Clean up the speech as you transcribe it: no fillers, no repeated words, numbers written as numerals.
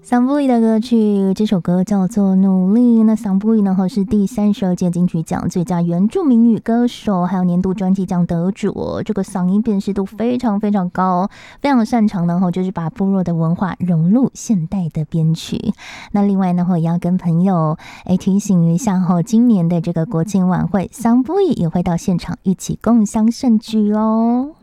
桑布伊的歌曲，这首歌叫做《努力》。那桑布伊呢，是第32届金曲奖最佳原住民女歌手，还有年度专辑奖得主。这个嗓音辨识度非常非常高，非常擅长呢，就是把部落的文化融入现代的编曲。那另外呢，也要跟朋友提醒一下今年的这个国庆晚会，桑布伊也会到现场一起共襄盛举哦。